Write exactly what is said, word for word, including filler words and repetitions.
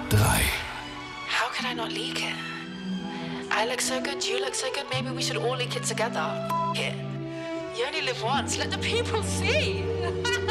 drei. How could I not leak it? I look so good, you look so good, maybe we should all leak it together. F it. You only live once, let the people see.